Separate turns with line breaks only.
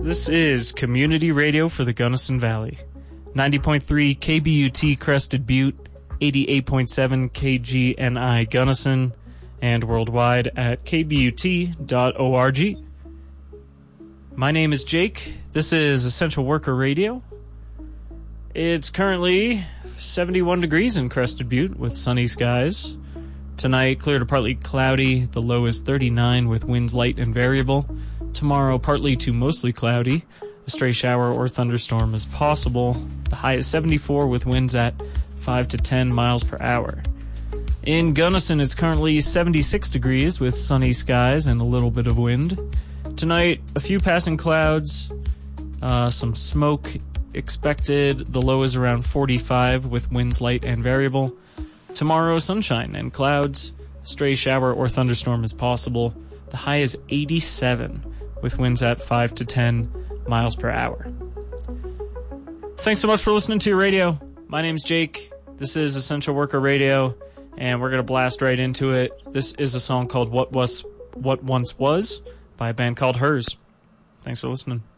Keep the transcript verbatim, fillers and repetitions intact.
This is Community Radio for the Gunnison Valley. ninety point three K B U T Crested Butte, eighty-eight point seven K G N I Gunnison, and worldwide at k b u t dot org. My name is Jake. This is Essential Worker Radio. It's currently seventy-one degrees in Crested Butte with sunny skies. Tonight, clear to partly cloudy. The low is thirty-nine with winds light and variable. Tomorrow, partly to mostly cloudy. A stray shower or thunderstorm is possible. The high is seventy-four with winds at five to ten miles per hour. In Gunnison, it's currently seventy-six degrees with sunny skies and a little bit of wind. Tonight, a few passing clouds, uh, some smoke expected. The low is around forty-five with winds light and variable. Tomorrow, sunshine and clouds. A stray shower or thunderstorm is possible. The high is eighty-seven with winds at five to ten miles per hour. Thanks so much for listening to your radio. My name's Jake. This is Essential Worker Radio, and we're going to blast right into it. This is a song called What Was What Once Was by a band called Hers. Thanks for listening.